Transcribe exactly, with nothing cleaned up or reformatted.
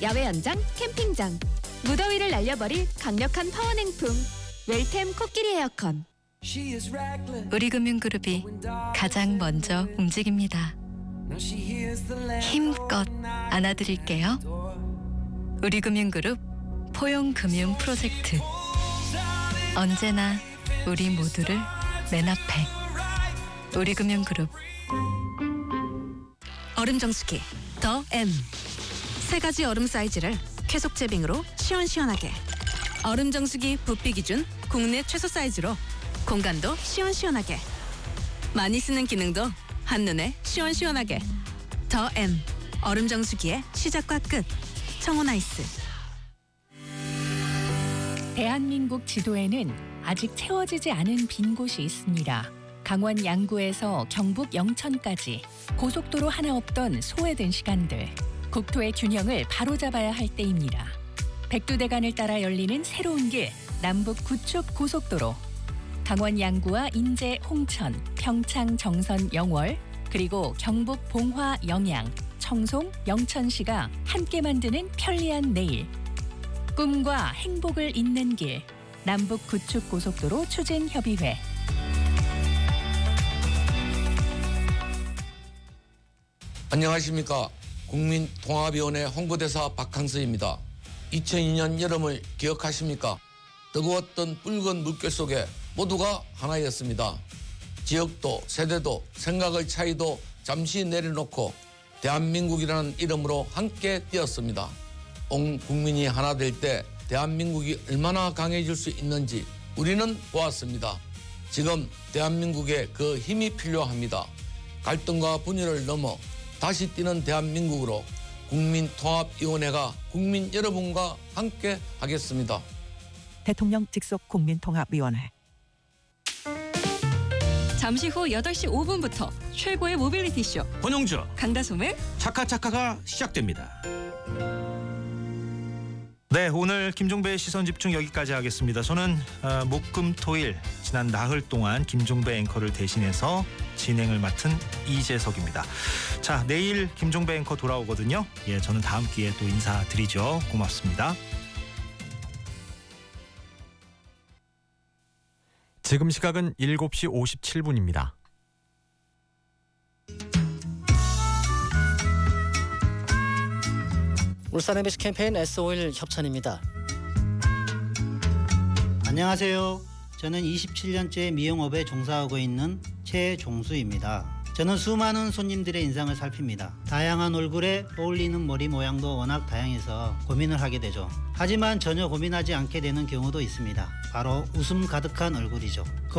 야외 연장, 캠핑장, 무더위를 날려버릴 강력한 파워냉풍 웰템 코끼리 에어컨. 우리금융그룹이 가장 먼저 움직입니다. 힘껏 안아드릴게요. 우리금융그룹 포용금융 프로젝트. 언제나 우리 모두를 맨 앞에. 우리금융그룹. 얼음 정수기 더 M. 세 가지 얼음 사이즈를 쾌속 제빙으로 시원시원하게. 얼음 정수기 부피 기준 국내 최소 사이즈로 공간도 시원시원하게. 많이 쓰는 기능도 한눈에 시원시원하게. 더 M. 얼음 정수기의 시작과 끝. 청호나이스. 대한민국 지도에는 아직 채워지지 않은 빈 곳이 있습니다. 강원 양구에서 경북 영천까지 고속도로 하나 없던 소외된 시간들. 국토의 균형을 바로잡아야 할 때입니다. 백두대간을 따라 열리는 새로운 길, 남북 구축 고속도로. 강원 양구와 인제 홍천, 평창 정선 영월, 그리고 경북 봉화 영양, 청송 영천시가 함께 만드는 편리한 내일. 꿈과 행복을 잇는 길, 남북 구축 고속도로 추진 협의회. 안녕하십니까. 국민통합위원회 홍보대사 박항서입니다. 이천이 년 여름을 기억하십니까? 뜨거웠던 붉은 물결 속에 모두가 하나였습니다. 지역도 세대도 생각의 차이도 잠시 내려놓고 대한민국이라는 이름으로 함께 뛰었습니다. 온 국민이 하나 될 때 대한민국이 얼마나 강해질 수 있는지 우리는 보았습니다. 지금 대한민국에 그 힘이 필요합니다. 갈등과 분열을 넘어 다시 뛰는 대한민국으로 국민통합위원회가 국민 여러분과 함께 하겠습니다. 대통령 직속 국민통합위원회. 잠시 후 여덟 시 오 분부터 최고의 모빌리티 쇼 권용주 강다솜의 차카차카가 시작됩니다. 네, 오늘 김종배의 시선집중 여기까지 하겠습니다. 저는 어, 목금토일 지난 나흘 동안 김종배 앵커를 대신해서 진행을 맡은 이재석입니다. 자, 내일 김종배 앵커 돌아오거든요. 예, 저는 다음 기회에 또 인사드리죠. 고맙습니다. 지금 시각은 일곱 시 오십칠 분입니다. 울산 엠비씨 캠페인 에스오일 협찬입니다. 안녕하세요. 저는 이십칠 년째 미용업에 종사하고 있는 최종수입니다. 저는 수많은 손님들의 인상을 살핍니다. 다양한 얼굴에 어울리는 머리 모양도 워낙 다양해서 고민을 하게 되죠. 하지만 전혀 고민하지 않게 되는 경우도 있습니다. 바로 웃음 가득한 얼굴이죠.